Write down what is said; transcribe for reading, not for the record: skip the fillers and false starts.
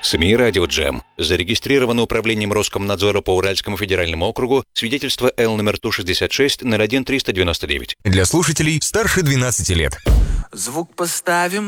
СМИ «Радио Джем». Зарегистрировано управлением Роскомнадзора по Уральскому федеральному округу. Свидетельство Л номер Ту-66 01-399. Для слушателей старше 12 лет. Звук поставим